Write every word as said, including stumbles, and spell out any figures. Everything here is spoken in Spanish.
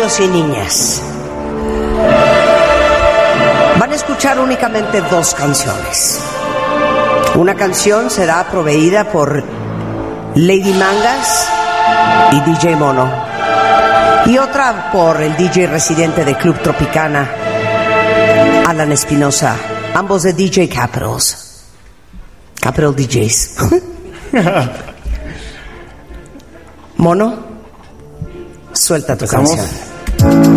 niños y niñas, van a escuchar únicamente dos canciones. Una canción será proveída por Lady Mangas y D J Mono, y otra por el D J residente de Club Tropicana, Alan Espinosa, ambos de D J Capitals, Capital D Js. Mono, suelta tu ¿Empezamos? canción.